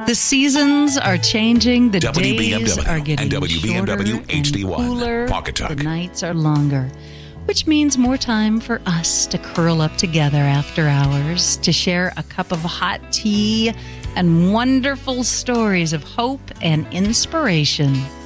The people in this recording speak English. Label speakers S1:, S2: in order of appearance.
S1: The seasons are changing, the
S2: WBMW
S1: days are getting
S2: and WBMW
S1: shorter
S2: HD1
S1: and cooler,
S2: Pawcatuck.
S1: the nights are longer, which means more time for us to curl up together after hours, to share a cup of hot tea and wonderful stories of hope and inspiration.